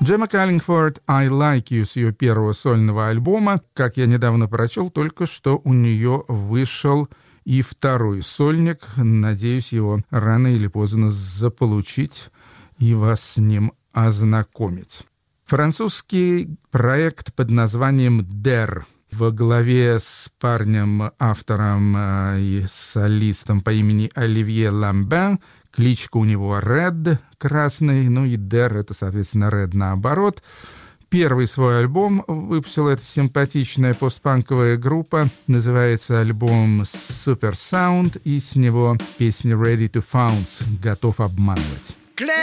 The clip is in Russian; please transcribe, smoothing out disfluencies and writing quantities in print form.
Джемма Каллингфорд «I Like You» с ее первого сольного альбома. Как я недавно прочел, только что у нее вышел и второй сольник. Надеюсь, его рано или поздно заполучить и вас с ним ознакомить. Французский проект под названием «Der» во главе с парнем-автором и солистом по имени Оливье Ламбен. Кличка у него Red, красный, ну и Der — это, соответственно, Red наоборот. Первый свой альбом выпустила эта симпатичная постпанковая группа. Называется альбом Super Sound, и с него песня Ready to Pounce — «Готов обманывать».